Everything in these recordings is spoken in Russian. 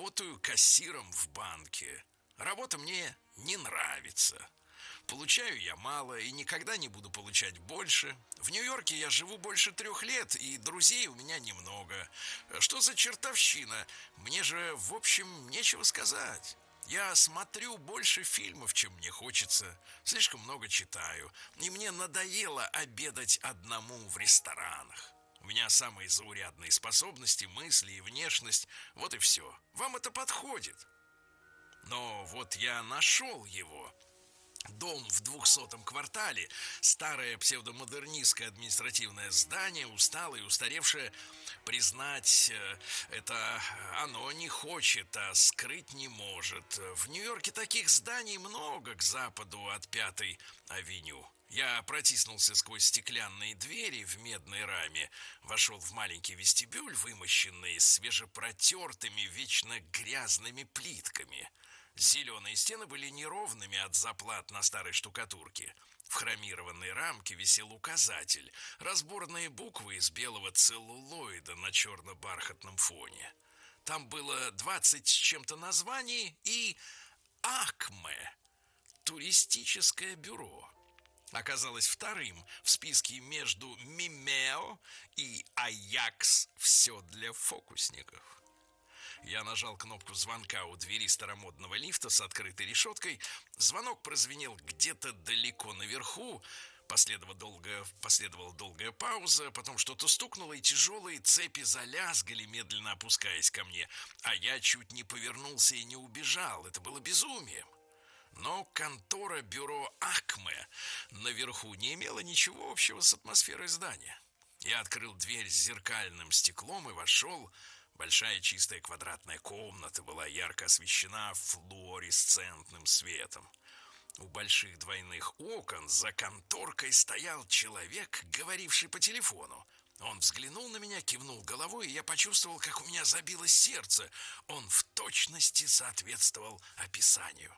работаю кассиром в банке. Работа мне не нравится. Получаю я мало и никогда не буду получать больше. В Нью-Йорке я живу больше 3 лет, и друзей у меня немного. Что за чертовщина? Мне же, в общем, нечего сказать. Я смотрю больше фильмов, чем мне хочется. Слишком много читаю. И мне надоело обедать одному в ресторанах. У меня самые заурядные способности, мысли и внешность. Вот и все. Вам это подходит? Но вот я нашел его. Дом в 200-м квартале, старое псевдомодернистское административное здание, усталое и устаревшее. Признать это оно не хочет, а скрыть не может. В Нью-Йорке таких зданий много к западу от 5-й авеню. Я протиснулся сквозь стеклянные двери в медной раме, вошел в маленький вестибюль, вымощенный свежепротертыми, вечно грязными плитками. Зеленые стены были неровными от заплат на старой штукатурке. В хромированной рамке висел указатель, разборные буквы из белого целлулоида на черно-бархатном фоне. Там было 20 с чем-то названий и «Акме» – туристическое бюро. Оказалось вторым в списке между «Мимео» и «Аякс» – все для фокусников. Я нажал кнопку звонка у двери старомодного лифта с открытой решеткой. Звонок прозвенел где-то далеко наверху. Последовала долгая пауза. Потом что-то стукнуло, и тяжелые цепи залязгали, медленно опускаясь ко мне. А я чуть не повернулся и не убежал. Это было безумием. Но контора бюро «Акме» наверху не имела ничего общего с атмосферой здания. Я открыл дверь с зеркальным стеклом и вошел. Большая чистая квадратная комната была ярко освещена флуоресцентным светом. У больших двойных окон за конторкой стоял человек, говоривший по телефону. Он взглянул на меня, кивнул головой, и я почувствовал, как у меня забилось сердце. Он в точности соответствовал описанию.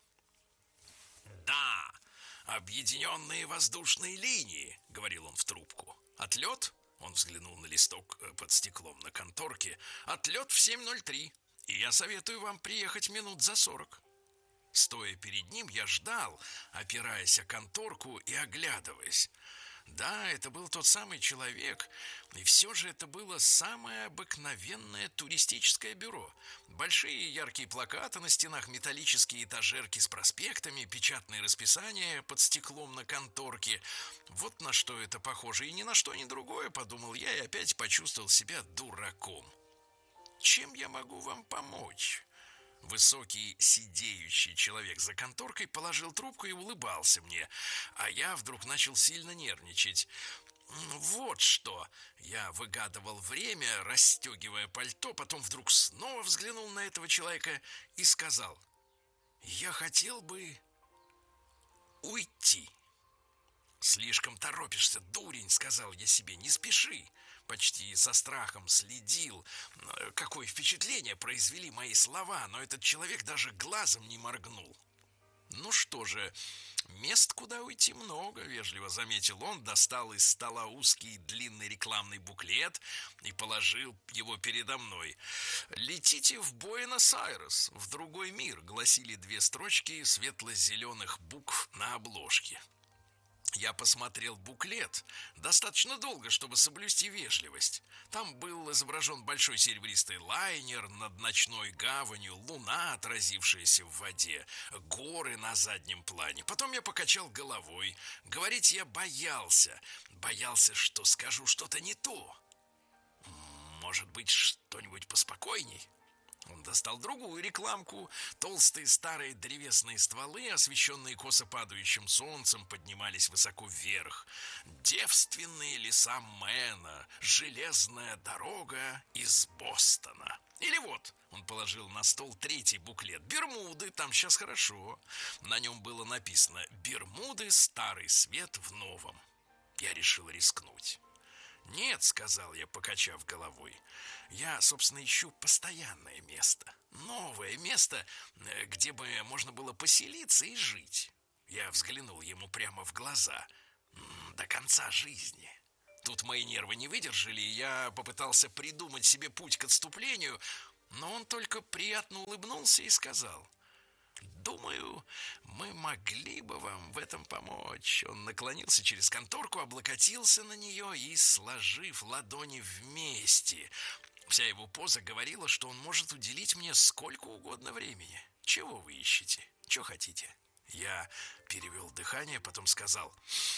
«Да, объединенные воздушные линии», — говорил он в трубку. «Отлет?» Он взглянул на листок под стеклом на конторке. «Отлет в 7:03, и я советую вам приехать минут за 40». Стоя перед ним, я ждал, опираясь о конторку и оглядываясь. Да, это был тот самый человек, и все же это было самое обыкновенное туристическое бюро. Большие яркие плакаты на стенах, металлические этажерки с проспектами, печатные расписания под стеклом на конторке. Вот на что это похоже, и ни на что, ни другое, подумал я, и опять почувствовал себя дураком. «Чем я могу вам помочь?» Высокий, сидеющий человек за конторкой положил трубку и улыбался мне, а я вдруг начал сильно нервничать. «Вот что!» Я выгадывал время, расстегивая пальто, потом вдруг снова взглянул на этого человека и сказал: «Я хотел бы уйти». «Слишком торопишься, дурень», — сказал я себе, — «не спеши». Почти со страхом следил, какое впечатление произвели мои слова, но этот человек даже глазом не моргнул. «Ну что же, мест, куда уйти, много», — вежливо заметил он, достал из стола узкий длинный рекламный буклет и положил его передо мной. «Летите в Буэнос-Айрес, в другой мир», — гласили 2 строчки светло-зеленых букв на обложке. Я посмотрел буклет достаточно долго, чтобы соблюсти вежливость. Там был изображен большой серебристый лайнер над ночной гаванью, луна, отразившаяся в воде, горы на заднем плане. Потом я покачал головой. Говорить я боялся, что скажу что-то не то. «Может быть, что-нибудь поспокойней?» Он достал другую рекламку. Толстые старые древесные стволы, освещенные косо падающим солнцем, поднимались высоко вверх. «Девственные леса Мэна, железная дорога из Бостона». Или вот, он положил на стол 3-й буклет. «Бермуды, там сейчас хорошо». На нем было написано: «Бермуды, старый свет в новом». Я решил рискнуть. «Нет», — сказал я, покачав головой, — «я, собственно, ищу постоянное место. Новое место, где бы можно было поселиться и жить». Я взглянул ему прямо в глаза. «До конца жизни». Тут мои нервы не выдержали, и я попытался придумать себе путь к отступлению. Но он только приятно улыбнулся и сказал: «Думаю, мы могли бы вам в этом помочь». Он наклонился через конторку, облокотился на нее и, сложив ладони вместе, вся его поза говорила, что он может уделить мне сколько угодно времени. Чего вы ищете? Чего хотите? Я перевел дыхание, потом сказал: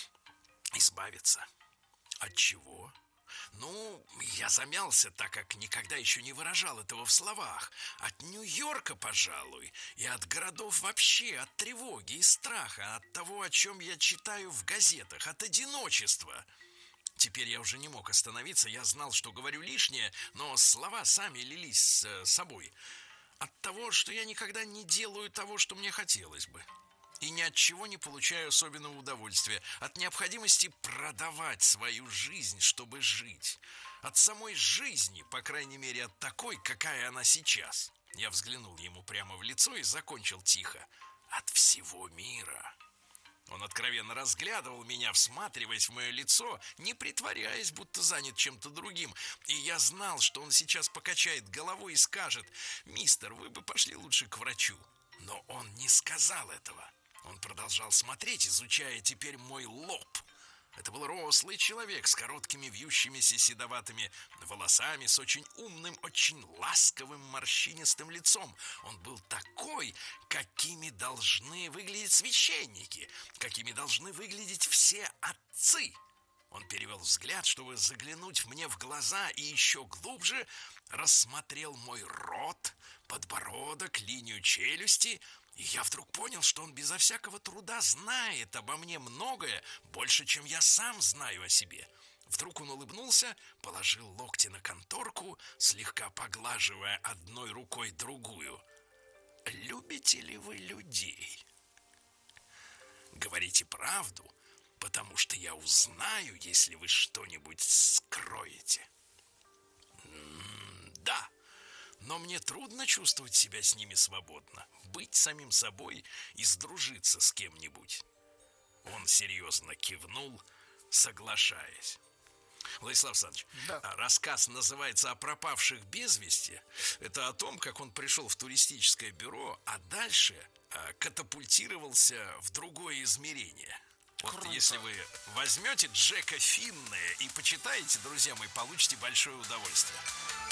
избавиться. От чего? Ну, я замялся, так как никогда еще не выражал этого в словах. От Нью-Йорка, пожалуй, и от городов вообще, от тревоги и страха, от того, о чем я читаю в газетах, от одиночества. Теперь я уже не мог остановиться, я знал, что говорю лишнее, но слова сами лились собой. От того, что я никогда не делаю того, что мне хотелось бы. И ни от чего не получаю особенного удовольствия. От необходимости продавать свою жизнь, чтобы жить. От самой жизни, по крайней мере, от такой, какая она сейчас. Я взглянул ему прямо в лицо и закончил тихо: от всего мира. Он откровенно разглядывал меня, всматриваясь в мое лицо, не притворяясь, будто занят чем-то другим. И я знал, что он сейчас покачает головой и скажет: «Мистер, вы бы пошли лучше к врачу». Но он не сказал этого. Он продолжал смотреть, изучая теперь мой лоб. Это был рослый человек с короткими вьющимися седоватыми волосами, с очень умным, очень ласковым морщинистым лицом. Он был такой, какими должны выглядеть священники, какими должны выглядеть все отцы. Он перевел взгляд, чтобы заглянуть мне в глаза, и еще глубже рассмотрел мой рот, подбородок, линию челюсти. И я вдруг понял, что он безо всякого труда знает обо мне многое, больше, чем я сам знаю о себе. Вдруг он улыбнулся, положил локти на конторку, слегка поглаживая одной рукой другую. «Любите ли вы людей? Говорите правду, потому что я узнаю, если вы что-нибудь скроете». «Да. Но мне трудно чувствовать себя с ними свободно, быть самим собой и сдружиться с кем-нибудь». Он серьезно кивнул, соглашаясь. Владислав Александрович, Да. рассказ называется «О пропавших без вести». Это о том, как он пришел в туристическое бюро, а дальше катапультировался в другое измерение. Вот Круто. если вы возьмете Джека Финне и почитаете, друзья мои, получите большое удовольствие.